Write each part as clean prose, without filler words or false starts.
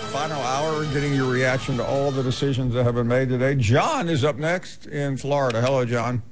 final hour, getting your reaction to all the decisions that have been made today. John is up next in Florida. Hello, John.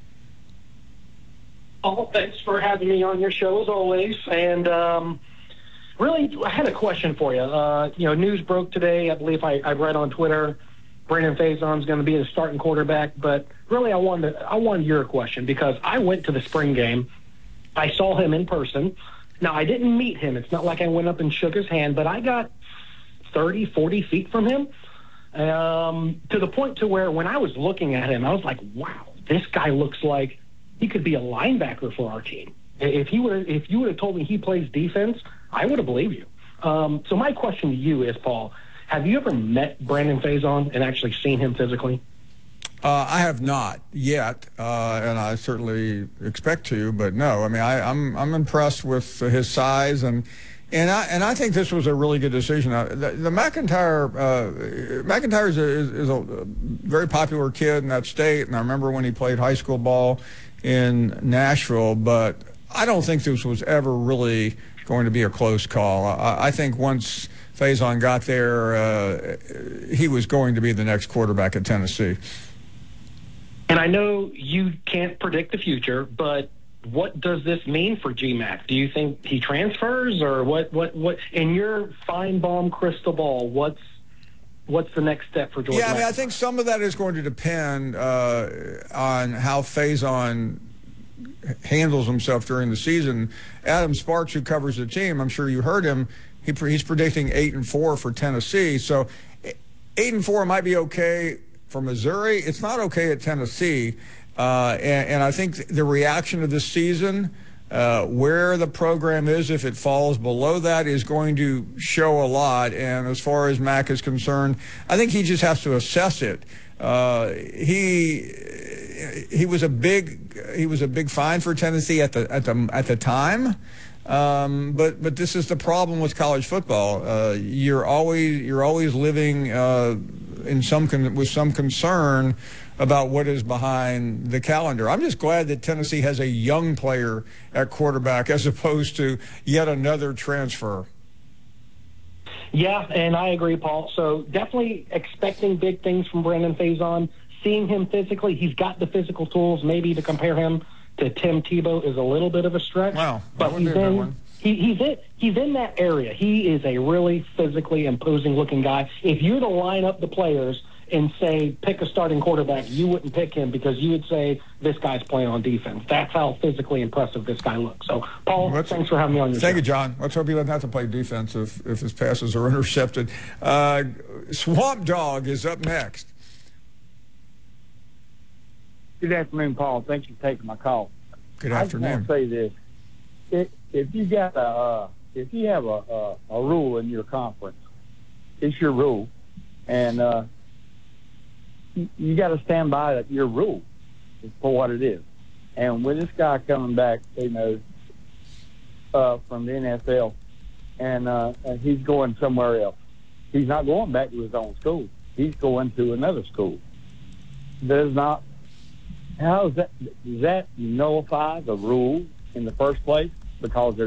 Oh, thanks for having me on your show as always. And really, I had a question for you. News broke today. I believe I read on Twitter Brandon Faison's going to be the starting quarterback. But really, I wanted your question because I went to the spring game. I saw him in person. Now, I didn't meet him. It's not like I went up and shook his hand, but I got 30, 40 feet from him to the point to where when I was looking at him, I was like, wow, this guy looks like he could be a linebacker for our team. If you would have told me he plays defense, I would have believed you. So my question to you is, Paul, have you ever met Brandon Faison and actually seen him physically? I have not yet, and I certainly expect to, but no. I mean, I'm impressed with his size, and I think this was a really good decision. The McIntyre is a very popular kid in that state, and I remember when he played high school ball in Nashville, but I don't think this was ever really going to be a close call. I think once Faison got there, he was going to be the next quarterback at Tennessee. And I know you can't predict the future, but what does this mean for GMAC? Do you think he transfers, or what in your Feinbaum crystal ball, what's the next step for George? Yeah, I mean, I think some of that is going to depend on how Faison handles himself during the season. Adam Sparks, who covers the team, I'm sure you heard him, he's predicting 8-4 for Tennessee. So 8-4 might be okay for Missouri. It's not okay at Tennessee. And I think the reaction of this season, where the program is, if it falls below that, is going to show a lot. And as far as Mac is concerned, I think he just has to assess it. He was a big find for Tennessee at the time. But this is the problem with college football. You're always living with some concern about what is behind the calendar. I'm just glad that Tennessee has a young player at quarterback as opposed to yet another transfer. Yeah, and I agree, Paul. So definitely expecting big things from Brandon Faison. Seeing him physically, he's got the physical tools. Maybe to compare him to Tim Tebow is a little bit of a stretch. Wow, but he's in that area. He is a really physically imposing looking guy. If you were to line up the players and say pick a starting quarterback, you wouldn't pick him because you would say this guy's playing on defense. That's how physically impressive this guy looks. So, Paul, thanks for having me on your show. Thank you, John. Let's hope he doesn't have to play defense if his passes are intercepted. Swamp Dog is up next. Good afternoon, Paul. Thanks for taking my call. Good afternoon. I just want to say this: if you have a rule in your conference, it's your rule, and you got to stand by your rule for what it is. And with this guy coming back, from the NFL, and he's going somewhere else. He's not going back to his own school. He's going to another school. How does that nullify the rule in the first place? Because